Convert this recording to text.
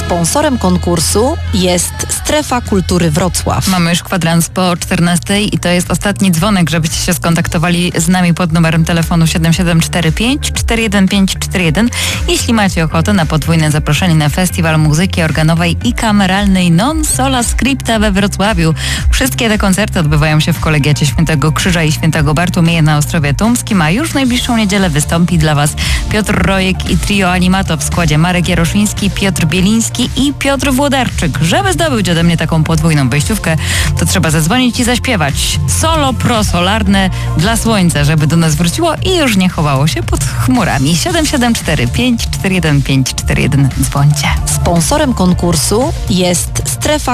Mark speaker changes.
Speaker 1: Sponsorem konkursu jest Strefa Kultury Wrocław.
Speaker 2: Mamy już kwadrans po 14 i to jest ostatni dzwonek, żebyście się skontaktowali z nami pod numerem telefonu 7745 41541. Jeśli macie ochotę na podwójne zaproszenie na Festiwal Muzyki Organowej i Kameralnej Non Sola Scripta we Wrocławiu. Wszystkie te koncerty odbywają się w Kolegiacie Świętego Krzyża i Świętego Bartłomieja na Ostrowie Tumskim, a już w najbliższą niedzielę wystąpi dla Was Piotr Rojek i trio Animato w składzie Marek Jaroszyński, Piotr Bieliński i Piotr Włodarczyk. Żeby zdobyć ode mnie taką podwójną wejściówkę, to trzeba zadzwonić i zaśpiewać solo prosolarne dla słońca, żeby do nas wróciło i już nie chowało się pod chmurami. 7745 41541. Dzwońcie.
Speaker 1: Sponsorem konkursu jest Strefa